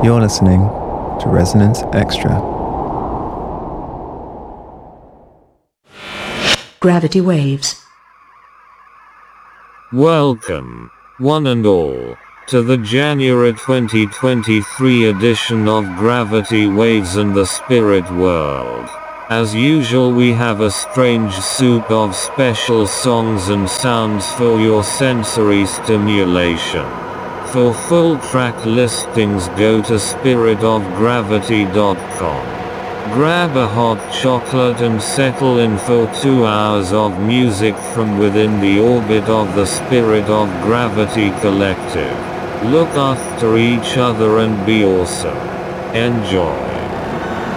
You're listening to Resonance Extra. Gravity Waves. Welcome, one and all, to the January 2023 edition of Gravity Waves and the Spirit World. As usual, we have a strange soup of special songs and sounds for your sensory stimulation. For full track listings, go to spiritofgravity.com. Grab a hot chocolate and settle in for 2 hours of music from within the orbit of the Spirit of Gravity Collective. Look after each other and be awesome. Enjoy.